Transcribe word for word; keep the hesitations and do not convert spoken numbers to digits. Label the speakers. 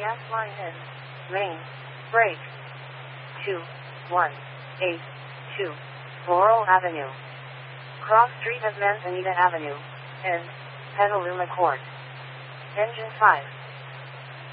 Speaker 1: gas line in. Main. Break. two one eight two. Laurel Avenue. Cross street of Manzanita Avenue. End. Petaluma Court. Engine five.